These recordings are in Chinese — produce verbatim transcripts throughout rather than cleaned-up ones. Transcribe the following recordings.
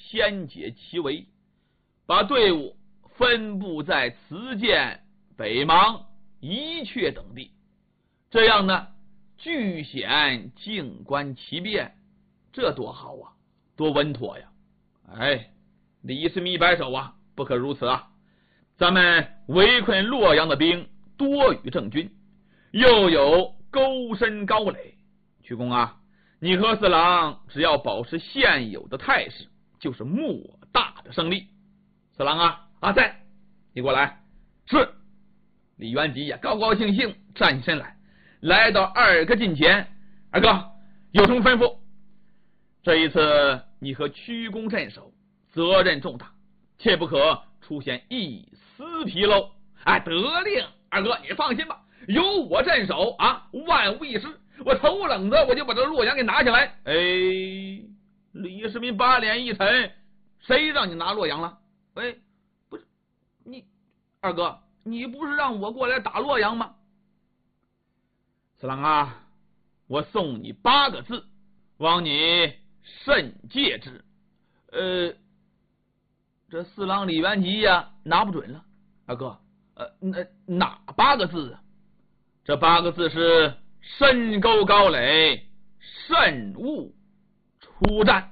先解其围，把队伍分布在慈涧、北邙、伊阙等地，这样呢，据险静观其变，这多好啊，多稳妥呀！哎，李世民一摆手啊，不可如此啊！咱们围困洛阳的兵多与郑军，又有沟深高垒，曲公啊，你和四郎只要保持现有的态势，就是莫大的胜利。四郎啊啊，在，你过来。是。李元吉呀，高高兴兴站起身来，来到二哥近前。二哥，有什么吩咐？这一次你和曲公镇守，责任重大，切不可出现一丝纰漏。哎，得令，二哥你放心吧，有我镇守啊，万无一失。我头冷子我就把这洛阳给拿下来。哎，李世民把脸一沉，谁让你拿洛阳了？哎，不是你，二哥，你不是让我过来打洛阳吗？四郎啊，我送你八个字，望你慎戒之。呃，这四郎李元吉呀，拿不准了。二哥，呃，那哪八个字啊？这八个字是深沟高垒，慎勿出战。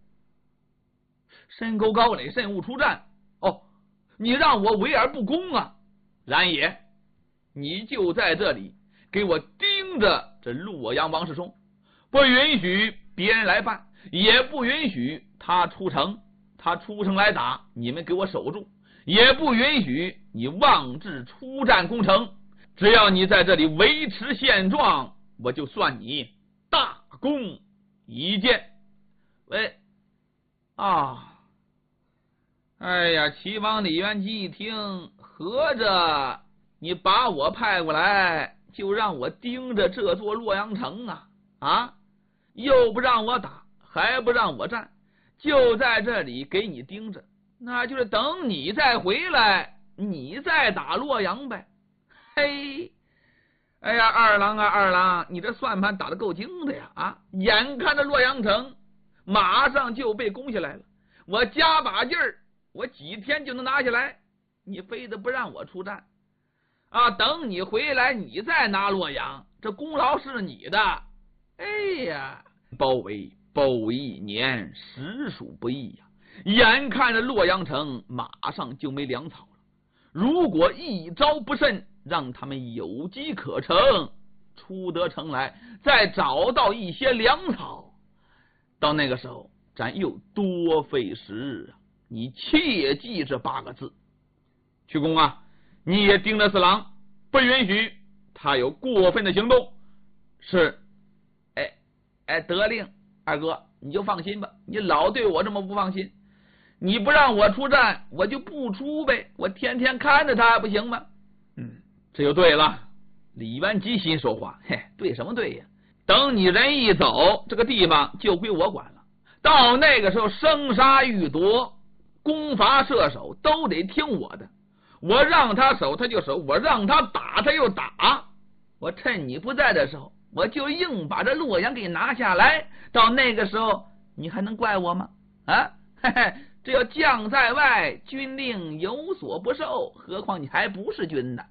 深沟高垒，慎勿出战。哦，你让我围而不攻啊？然也，你就在这里给我盯着这洛阳王世充，不允许别人来犯，也不允许他出城。他出城来打，你们给我守住，也不允许你妄自出战攻城。只要你在这里维持现状，我就算你大功一件。喂，啊，哎呀，齐王李元吉一听，合着你把我派过来，就让我盯着这座洛阳城啊啊！又不让我打，还不让我战，就在这里给你盯着，那就是等你再回来，你再打洛阳呗。嘿，哎呀，二郎啊，二郎，你这算盘打得够精的呀！啊，眼看着洛阳城马上就被攻下来了，我加把劲儿，我几天就能拿下来，你非得不让我出战啊！等你回来，你再拿洛阳，这功劳是你的。哎呀，包围包围一年，实属不易呀！眼看着洛阳城马上就没粮草了，如果一招不慎，让他们有机可乘，出得城来，再找到一些粮草，到那个时候咱又多费时日啊！你切记这八个字。曲公啊，你也盯着四郎，不允许他有过分的行动。是。哎哎，得令，二哥你就放心吧，你老对我这么不放心，你不让我出战，我就不出呗，我天天看着他不行吗？嗯，这就对了。李元吉心说话，嘿，对什么对呀？等你人一走，这个地方就归我管了。到那个时候，生杀予夺、攻伐射手都得听我的。我让他守他就守，我让他打他就打。我趁你不在的时候，我就硬把这洛阳给拿下来。到那个时候，你还能怪我吗？啊，嘿嘿，这要将在外，军令有所不受，何况你还不是军呢？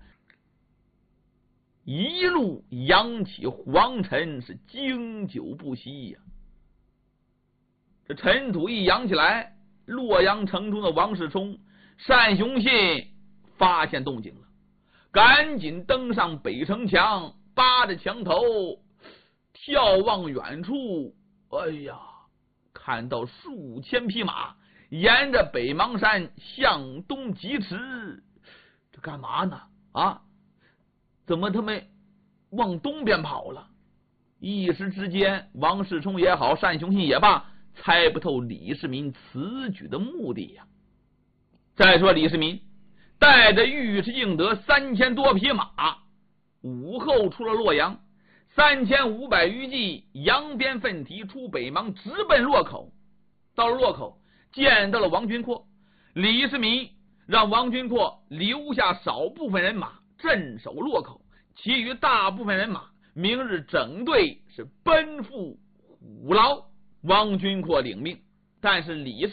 一路扬起黄尘，是经久不息呀、啊。这尘土一扬起来，洛阳城中的王世充、单雄信发现动静了，赶紧登上北城墙，扒着墙头眺望远处。哎呀，看到数千匹马沿着北邙山向东疾驰，这干嘛呢？啊，怎么他们往东边跑了？一时之间，王世充也好，单雄信也罢，猜不透李世民此举的目的呀。再说李世民带着尉迟敬德三千多匹马，午后出了洛阳，三千五百余骑扬鞭奋蹄出北邙，直奔洛口。到了洛口，见到了王君阔。李世民让王君阔留下少部分人马镇守洛口，其余大部分人马明日整队是奔赴虎牢。王君阔领命，但是李世